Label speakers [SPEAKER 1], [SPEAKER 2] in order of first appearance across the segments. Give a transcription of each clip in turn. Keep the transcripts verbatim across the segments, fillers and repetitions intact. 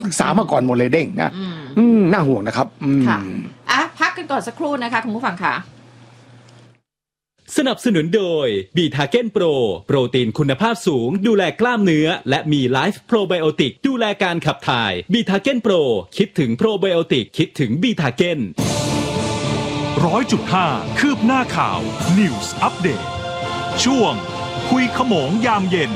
[SPEAKER 1] ปรึกษามาก่อนหมดเลยเด้งนะอืมน่าห่วงนะครับ
[SPEAKER 2] ค่ะอ่ะพักกันก่อนสักครู่นะคะคุณผู้ฟังค่ะ
[SPEAKER 3] สนับสนุนโดยบีทาเก้นโปรโปรตีนคุณภาพสูงดูแลกล้ามเนื้อและมีไลฟ์โปรไบโอติกดูแลการขับถ่ายบีทาเก้นโปรคิดถึงโปรไบโอติกคิดถึงบีทาเก้น
[SPEAKER 4] ร้อยจุดห้าคืบหน้าข่าว News Update ช่วงคุยขโมงยามเย็น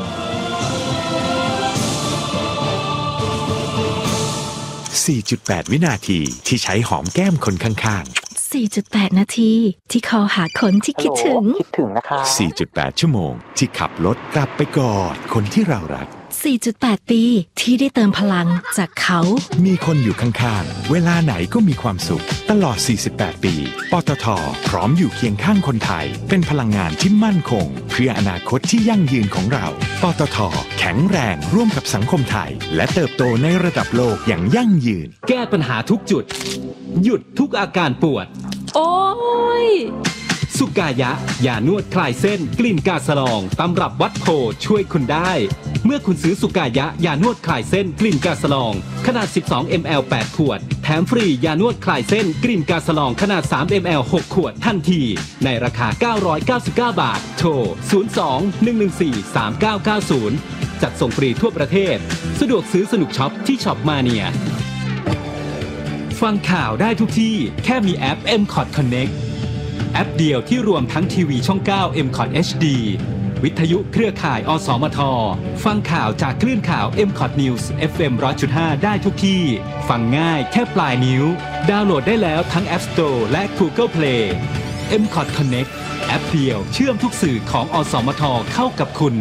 [SPEAKER 5] สี่จุดแปด วินาทีที่ใช้หอมแก้มคนข้างๆ
[SPEAKER 6] สี่จุดแปด นาทีที่คอหาคนที่คิดถึง
[SPEAKER 7] คิดถึงนะคะ
[SPEAKER 5] สี่จุดแปด ชั่วโมงที่ขับรถกลับไปกอดคนที่เรารัก
[SPEAKER 6] สี่จุดแปด ปีที่ได้เติมพลังจากเขา
[SPEAKER 5] มีคนอยู่ข้างๆเวลาไหนก็มีความสุขตลอดสี่สิบแปดปีปตท.พร้อมอยู่เคียงข้างคนไทยเป็นพลังงานที่มั่นคงเพื่ออนาคตที่ยั่งยืนของเราปตท.แข็งแรงร่วมกับสังคมไทยและเติบโตในระดับโลกอย่างยั่งยืน
[SPEAKER 3] แก้ปัญหาทุกจุดหยุดทุกอาการปวด
[SPEAKER 6] โอ้ย
[SPEAKER 3] สุกายะยานวดคลายเส้นกลิ่นกาสลองตำรับวัดโพช่วยคุณได้เมื่อคุณซื้อสุกายะยานวดคลายเส้นกลิ่นกาสลองขนาดสิบสองมิลลิลิตร แปดขวดแถมฟรียานวดคลายเส้นกลิ่นกาสลองขนาดสามมิลลิลิตร หกขวดทันทีในราคาเก้าร้อยเก้าสิบเก้าบาทโทรศูนย์ สอง หนึ่ง หนึ่ง สี่ สาม เก้า เก้า ศูนย์จัดส่งฟรีทั่วประเทศสะดวกซื้อสนุกช็อปที่ช็อปมาเนียฟังข่าวได้ทุกที่แค่มีแอป เอ็ม คอท Connect แอปเดียวที่รวมทั้งทีวีช่อง เก้า เอ็ม คอท เอช ดี วิทยุเครือข่ายอสมทฟังข่าวจากคลื่นข่าว เอ็ม คอท News เอฟ เอ็ม หนึ่งร้อยจุดห้า ได้ทุกที่ฟังง่ายแค่ปลายนิ้วดาวน์โหลดได้แล้วทั้ง App Store และ Google Play เอ็ม คอท Connect แอปเดียวเชื่อมทุกสื่อของอสมทเข้ากับคุณ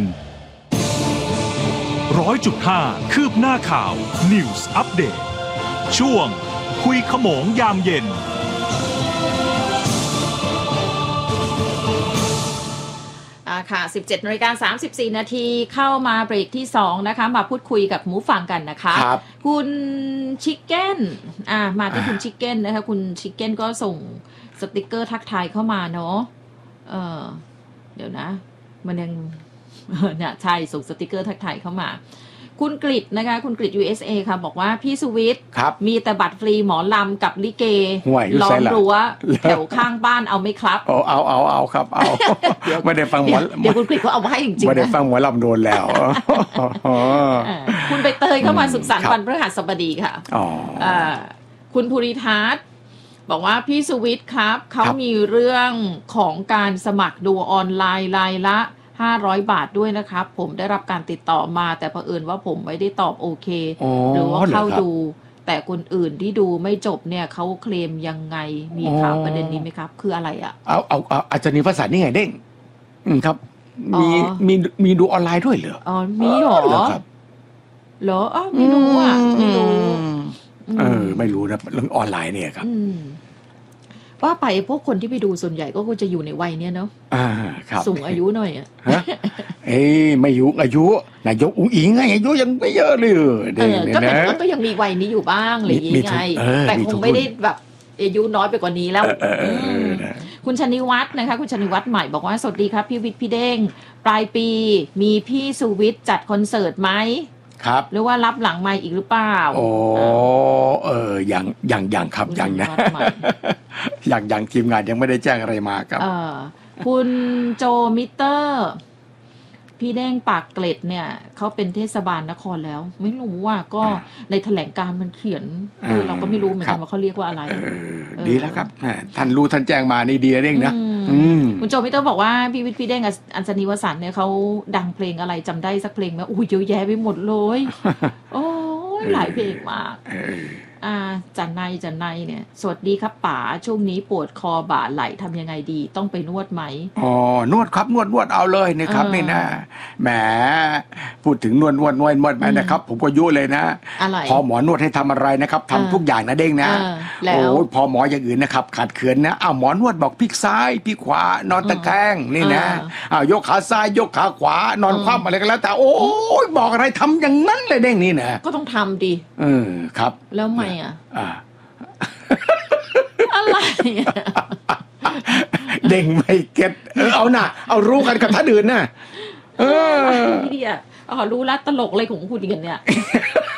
[SPEAKER 4] ร้อยจุดห้า คืบหน้าข่าว News Update ช่วงคุยขโมงยามเย็น
[SPEAKER 2] อ่าค่ะ สิบเจ็ดนาฬิกาสามสิบสี่ นาทีเข้ามาเบรกที่สองนะคะมาพูดคุยกับหมูฟังกันนะคะ
[SPEAKER 1] ครับ
[SPEAKER 2] คุณชิคเก้นอ่ามาที่คุณชิคเก้นนะคะคุณชิคเก้นก็ส่งสติกเกอร์ทักทายเข้ามาเนาะเออเดี๋ยวนะมันยังเนี่ยใช่ส่งสติกเกอร์ทักทายเข้ามาคุณกฤษนะคะคุณกฤษ ยู เอส เอ ค่ะบอกว่าพี่สุวิทย์มีแต่บัตรฟรีหมอลำกับลิเกล้อมรั้วแถวข้างบ้านเอาไหมครับ
[SPEAKER 1] เอาเอาเอาเอาครับเอาไม่ได้ฟังหมอ
[SPEAKER 2] เดี๋ยวคุณกฤษเขาเอามาให้จริงๆ
[SPEAKER 1] ไม่ได้ฟังหมอลำโดนแล้ว
[SPEAKER 2] คุณใบเตยเข้ามาสุขสันต์วันพฤหัสบดีค่ะคุณภูริทัศน์บอกว่าพี่สุวิทย์ครับเขามีเรื่องของการสมัครดูออนไลน์รายละห้าร้อยบาทด้วยนะครับผมได้รับการติดต่อมาแต่เผอิญว่าผมไม่ได้ตอบโอเคหรือว่าเข้าดูแต่คนอื่นที่ดูไม่จบเนี่ยเขาเคลมยังไงมีข่าวประเด็นนี้ไหมครับคืออะไรอ่ะ
[SPEAKER 1] เอาเอาเอาอาจารย์นิภาษานี่ไงเด้งอืมครับมีมีมีดูออนไลน์ด้วยเหรอ
[SPEAKER 2] อ๋อมีเหรอครับเหรออ๋อไม่รู้อ่ะไม่รู้
[SPEAKER 1] เออไม่รู้นะเรื่องออนไลน์เนี่ยครับ
[SPEAKER 2] ว่าไปพวกคนที่ไปดูส่วนใหญ่ก็คงจะอยู่ในวัยเนี้ยเนาะ
[SPEAKER 1] อ่าครับ
[SPEAKER 2] สูงอายุหน่อยอ่ะ
[SPEAKER 1] เอ้ยไม่ยุ่งอายุนายกอุ๊งอิงไงอายุยังไม่เยอะเลย
[SPEAKER 2] เออก็แต่ก็ยังมีวัยนี้อยู่บ้างอะไรอย่างเงี้ยแต่คงไม่ได้แบบอายุน้อยไปกว่านี้แล้วคุณชนิวัฒน์นะคะคุณชนิวัฒน์ใหม่บอกว่าสวัสดีครับพี่วิทย์พี่เด้งปลายปีมีพี่สุวิทย์จัดคอนเสิร์ตไหม
[SPEAKER 1] ครับ
[SPEAKER 2] หรือว่ารับหลังไมค์อีกหรือเปล่า
[SPEAKER 1] โอ้เอออย่างอย่างอย่างครับอย่างนะอย่างอย่างทีมงานยังไม่ได้แจ้งอะไรมาครับ
[SPEAKER 2] เออคุณโจมิเตอร์พี่แดงปากเกร็ดเนี่ยเขาเป็นเทศบาลนครแล้วไม่รู้ว่าก็ในแถลงการมันเขียนเราก็ไม่รู้เหมือนกันว่าเขาเรียกว่าอะไร
[SPEAKER 1] ดีแล้วครับท่านรู้ท่านแจ้งมานี่ดีเร่งนะ
[SPEAKER 2] คุณโจมิเตอร์บอกว่าพี่วิทย์พี่แดงกับอัญชนีวสันต์เนี่ยเขาดังเพลงอะไรจำได้สักเพลงไหมอุ้ยเยอะแยะไปหมดเลยโอ้ยหลายเพลงมากอ่าจันไนจันไนเนี่ยสวัสดีครับป๋าช่วงนี้ปวดคอบ่าไหลทำยังไงดีต้องไปนวดไหม
[SPEAKER 1] อ๋อนวดครับนวดนวดเอาเลยนะครับนี่นะแหมพูดถึงนวดนวดนวดนวดไปนะครับผมก็ยุ่เลยนะพอหมอนวดให้ทำอะไรนะครับทำทุกอย่างนะเด้งนะโอ้ยพอหมออย่างอื่นนะครับขาดเขินนะอ้าวหมอนวดบอกพลิกซ้ายพลิกขวานอนตะแคงนี่นะอ้าวยกขาซ้ายยกขาขวานอนคว่ำอะไรก็แล้วแต่โอ้ยบอกอะไรทำอย่างนั้นเลยเด้งนี่นะ
[SPEAKER 2] ก็ต้องทำดิ
[SPEAKER 1] เออครับ
[SPEAKER 2] แล้วไม่อ่ะอะไร
[SPEAKER 1] เด้งไม่เก็ตเออเอาหน่ะเอารู้กันกับท่านอื่นน่ะเออ
[SPEAKER 2] นี่ดิอ่ะอ๋อรู้แล้วตลกอะไรของคุณกันเนี่ย